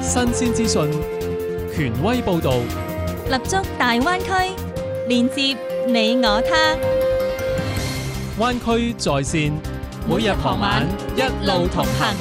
新鮮資訊，權威報導， 立足大灣區，連接你我他。 灣區在線，每日傍晚一路同行。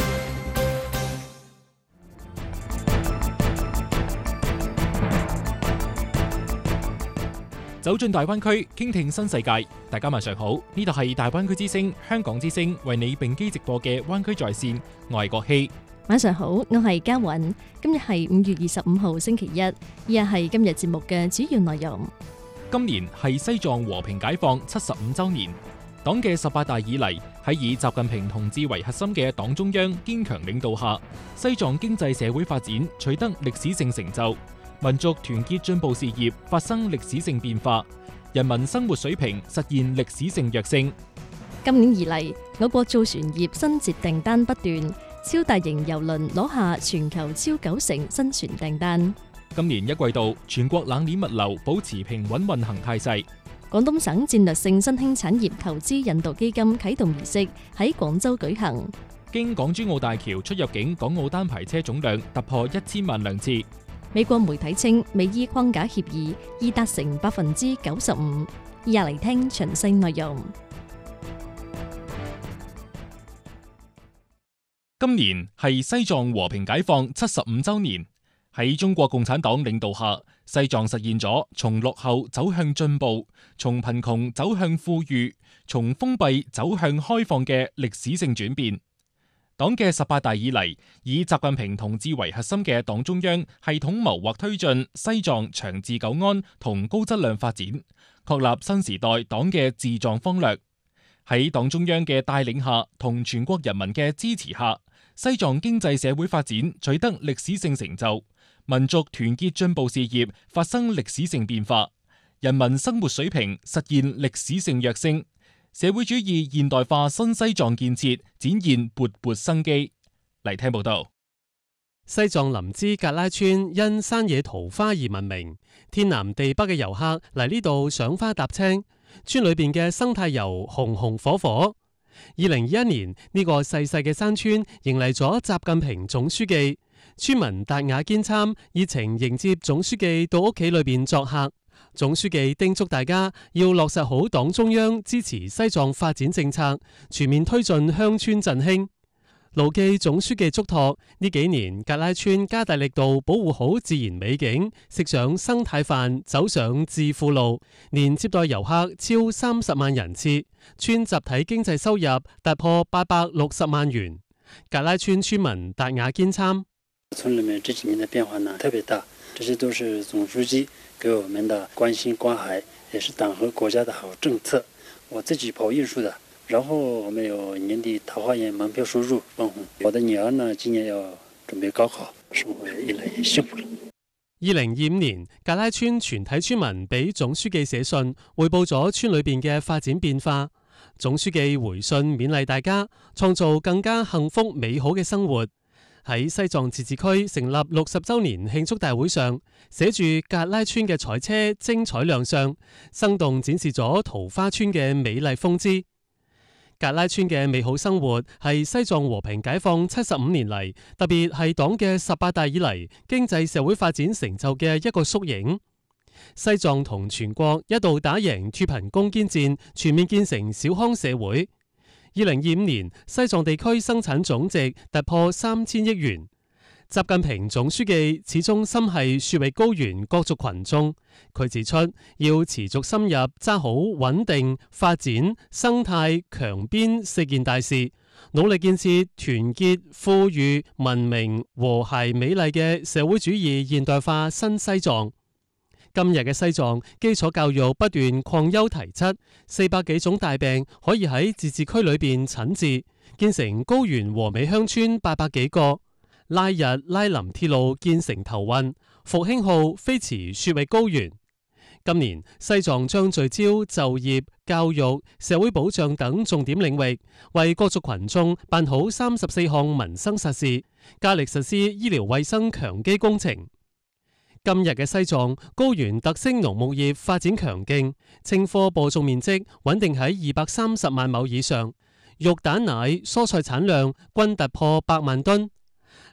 走進大灣區，傾聽新世界。大家晚上好，呢度係大灣區之聲、香港之聲為你並機直播嘅灣區在線，我係國希。 晚上好，我係嘉韻。今日係5月25號星期一，以下係今日節目嘅主要內容。 今年係西藏和平解放75週年，黨嘅18大以嚟，喺以習近平同志為核心嘅黨中央堅強領導下，西藏經濟社會發展取得歷史性成就，民族團結進步事業發生歷史性變化，人民生活水平實現歷史性躍升。 今年以嚟，我國造船業新接訂單不斷，超大型郵輪攞下全球超90%新船訂單。 今年一季度，全國冷鏈物流保持平穩運行態勢。 廣東省戰略性新興產業投資引導基金啟動儀式喺廣州舉行。 經港珠澳大橋出入境港澳單牌車總量突破1000萬輛次。 美國媒體稱美伊框架協議已達成95%。以下嚟聽詳細內容。 今年係西藏和平解放75週年，喺中國共產黨領導下，西藏實現咗從落後走向進步、從貧窮走向富裕、從封閉走向開放嘅歷史性轉變。黨嘅18大以嚟，以習近平同志為核心嘅黨中央系統謀劃推進西藏長治久安同高質量發展，確立新時代黨嘅治藏方略。喺黨中央嘅帶領下同全國人民嘅支持下，西藏經濟社會發展取得歷史性成就，民族團結進步事業發生歷史性變化，人民生活水平實現歷史性躍升，社會主義現代化新西藏建設展現勃勃生機。嚟聽報道。 西藏林芝格拉村因山野桃花而聞名，天南地北嘅遊客嚟呢度賞花踏青，村裏邊嘅生態油紅紅火火。2021年呢個細細嘅山村迎嚟咗習近平總書記，村民達雅肩參熱情迎接總書記到屋企裏邊作客。總書記叮囑大家要落實好黨中央支持西藏發展政策，全面推進鄉村振興。牢記總書記囑託，呢幾年格拉村加大力度保護好自然美景，食上生態飯，走上致富路，年接待遊客超30萬人次，村集體經濟收入突破860萬元。格拉村村民達雅肩參： 村裏面這幾年的變化呢特別大，這些都是總書記給我們的關心關懷，也是黨和國家的好政策。我自己跑運輸的，然後我們有年底桃花源門票收入分紅。我的女兒呢，今年要準備高考，生活越來越幸福了。 2025年，格拉村全體村民俾總書記寫信，匯報咗村裏邊嘅發展變化。總書記回信勉勵大家，創造更加幸福美好嘅生活。喺西藏自治區成立60週年慶祝大會上，寫住格拉村嘅彩車精彩亮相，生動展示咗桃花村嘅美麗風姿。格拉村嘅美好生活係西藏和平解放75年嚟，特別係黨嘅18大以嚟經濟社會發展成就嘅一個縮影。西藏同全國一度打贏脫貧攻堅戰，全面建成小康社會。2025年，西藏地區生產總值突破3000億元。習近平總書記始終心繫雪域高原各族群眾，佢指出要持續深入揸好穩定、發展、生態、強邊4件大事，努力建設團結、富裕、文明、和諧、美麗嘅社會主義現代化新西藏。今日嘅西藏基礎教育不斷擴優提質，400幾種大病可以喺自治區裏邊診治，建成高原和美鄉村800幾個。拉日拉林鐵路建成頭運，復興號飛馳雪域高原。今年西藏將聚焦就業、教育、社會保障等重點領域，為各族群眾辦好34項民生實事，加力實施醫療衛生強基工程。今日嘅西藏高原特色農牧業發展強勁，青稞播種面積穩定喺230萬畝以上，肉蛋奶蔬菜產量均突破100萬噸。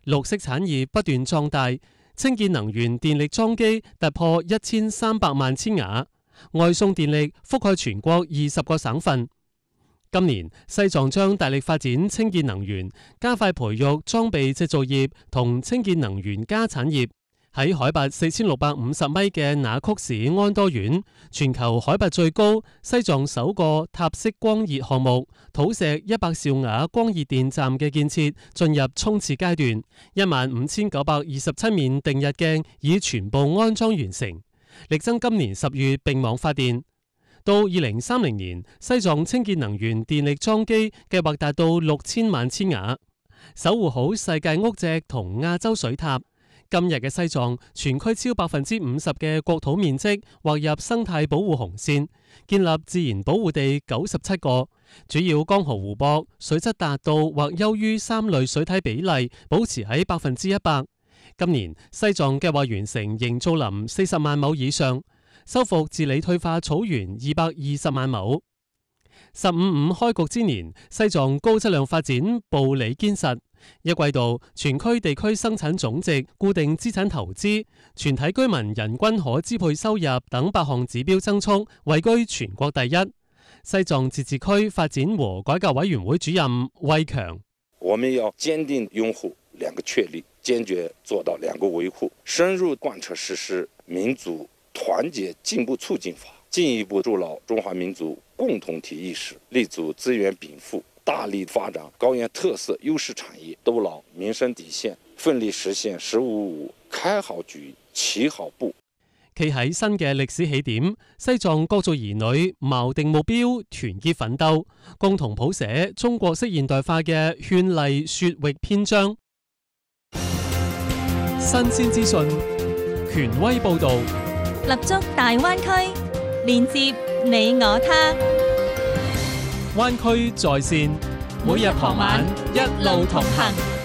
綠色產業不斷壯大，清潔能源電力裝機突破1300萬千瓦，外送電力覆蓋全國20個省份。今年西藏將大力發展清潔能源，加快培育裝備製造業同清潔能源加產業。喺海拔4650米嘅那曲市安多縣，全球海拔最高、西藏首個塔式光熱項目土石100兆瓦光熱電站嘅建設進入衝刺階段，15927面定日鏡已全部安裝完成，力爭今年10月並網發電。到2030年，西藏清潔能源電力裝機計劃達到6000萬千瓦，守護好世界屋脊同亞洲水塔。今日嘅西藏，全區超50%嘅國土面積劃入生態保護紅線，建立自然保護地97個，主要江河湖泊水質達到或優於3類水體比例，保持喺100%。今年西藏計劃完成營造林40萬畝以上，修復治理退化草原220萬畝。15.5開局之年，西藏高質量發展步履堅實。一季度全區地區生產總值、固定資產投資、全體居民人均可支配收入等8項指標增速，位居全國第一。西藏自治區發展和改革委員會主任魏強： 我們要堅定擁護2個確立，堅決做到2個維護，深入貫徹實施民族團結進步促進法，進一步築牢中華民族共同體意識，立足資源稟賦，大力發展高原特色優勢產業，兜牢民生底線，奮力實現15.5開好局、起好步。 企喺新嘅歷史起點，西藏各族兒女錨定目標，團結奮鬥，共同譜寫中國式現代化嘅絢麗雪域篇章。新鮮資訊，權威報導， 立足大灣區，連接你我他。 灣區在線，每日傍晚一路同行。